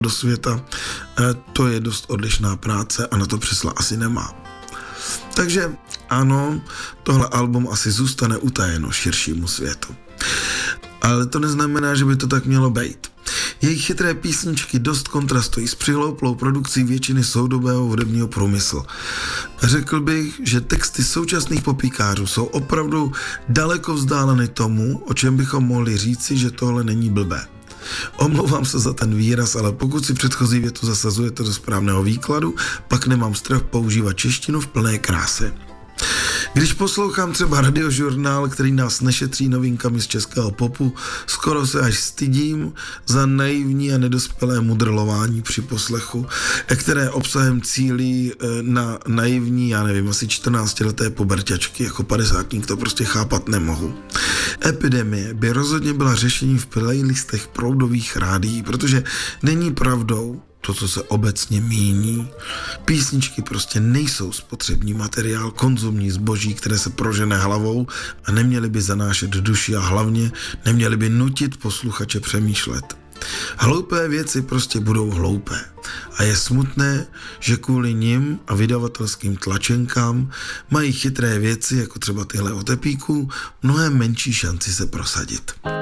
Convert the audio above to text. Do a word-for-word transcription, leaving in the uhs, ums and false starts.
do světa, to je dost odlišná práce a na to Přesla asi nemá. Takže ano, tohle album asi zůstane utajeno širšímu světu. Ale to neznamená, že by to tak mělo být. Jejich chytré písničky dost kontrastují s přihlouplou produkcí většiny soudobého hudebního průmyslu. Řekl bych, že texty současných popíkářů jsou opravdu daleko vzdáleny tomu, o čem bychom mohli říci, že tohle není blbé. Omlouvám se za ten výraz, ale pokud si předchozí větu zasazujete do správného výkladu, pak nemám strach používat češtinu v plné kráse. Když poslouchám třeba radiožurnál, který nás nešetří novinkami z českého popu, skoro se až stydím za naivní a nedospělé mudrlování při poslechu, které obsahem cílí na naivní, já nevím, asi čtrnáctileté puberťačky, jako padesátník to prostě chápat nemohu. Epidemie by rozhodně byla řešením v playlistech proudových rádií, protože není pravdou to, co se obecně míní. Písničky prostě nejsou spotřební materiál, konzumní zboží, které se prožene hlavou a neměly by zanášet duši a hlavně neměly by nutit posluchače přemýšlet. Hloupé věci prostě budou hloupé. A je smutné, že kvůli nim a vydavatelským tlačenkám mají chytré věci, jako třeba tyhle o Tepíku, mnohem menší šanci se prosadit.